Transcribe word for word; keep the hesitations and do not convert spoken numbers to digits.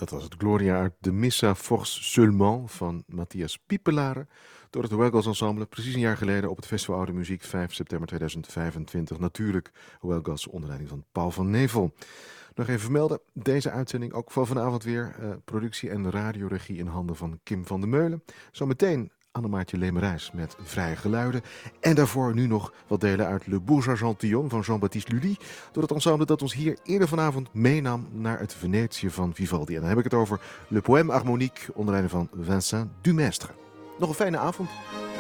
Dat was het Gloria uit de Missa Force Seulement van Matthias Piepelare door het Huelgas Ensemble, precies een jaar geleden op het Festival Oude Muziek, vijf september tweeduizend vijfentwintig. Natuurlijk Huelgas onder leiding van Paul van Nevel. Nog even vermelden, deze uitzending ook van vanavond weer uh, productie en radioregie in handen van Kim van der Meulen. Zometeen Annemaartje Lemerijs met Vrije Geluiden. En daarvoor nu nog wat delen uit Le Bourgeois Gentilhomme van Jean-Baptiste Lully. Door het ensemble dat ons hier eerder vanavond meenam naar het Venetië van Vivaldi. En dan heb ik het over Le Poème Harmonique onder leiding van Vincent Dumestre. Nog een fijne avond.